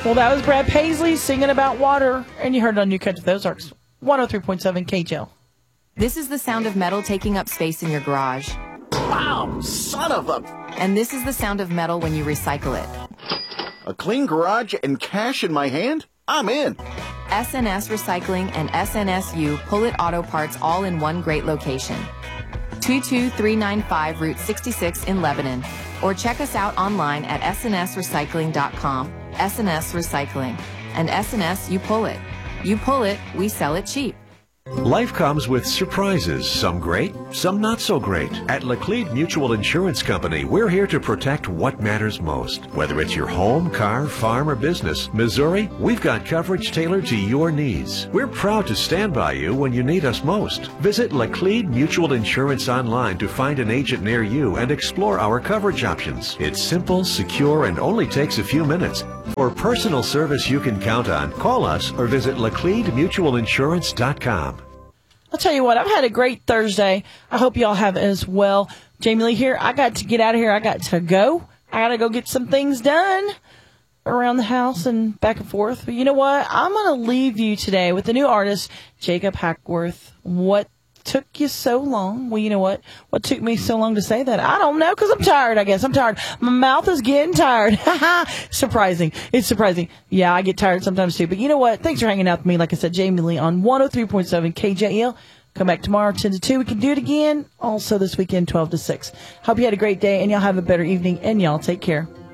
Well, that was Brad Paisley singing about water, and you heard it on New Country Ozarks, 103.7 KJL. This is the sound of metal taking up space in your garage. Wow, son of a... And this is the sound of metal when you recycle it. A clean garage and cash in my hand? I'm in. SNS Recycling and SNSU Pull-It Auto Parts all in one great location. 22395 Route 66 in Lebanon. Or check us out online at snsrecycling.com. SNS Recycling. And SNS, you pull it. You pull it, we sell it cheap. Life comes with surprises, some great, some not so great. At Laclede Mutual Insurance Company, we're here to protect what matters most. Whether it's your home, car, farm, or business, Missouri, we've got coverage tailored to your needs. We're proud to stand by you when you need us most. Visit Laclede Mutual Insurance online to find an agent near you and explore our coverage options. It's simple, secure, and only takes a few minutes. For personal service you can count on, call us or visit LacledeMutualInsurance.com. I'll tell you what, I've had a great Thursday. I hope y'all have as well. Jamie Lee here. I got to get out of here. I got to go. I got to go get some things done around the house and back and forth. But you know what? I'm going to leave you today with the new artist, Jacob Hackworth. What took you so long? Well, you know what? What took me so long to say that? I don't know, because I'm tired, I guess. I'm tired. My mouth is getting tired. Surprising. It's surprising. Yeah, I get tired sometimes too. But you know what? Thanks for hanging out with me. Like I said, Jamie Lee on 103.7 KJL. Come back tomorrow, 10 to 2. We can do it again. Also this weekend, 12 to 6. Hope you had a great day, and y'all have a better evening, and y'all take care.